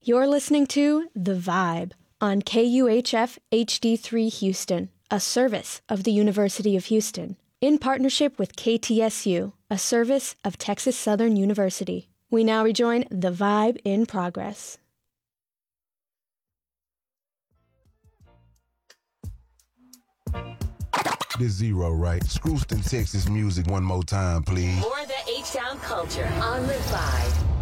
You're listening to The Vibe on KUHF HD3 Houston, a service of the University of Houston, in partnership with KTSU, a service of Texas Southern University. We now rejoin The Vibe in progress. This Zero, right? Scrooston, Texas music one more time, please. More of the H-Town culture on The Vibe.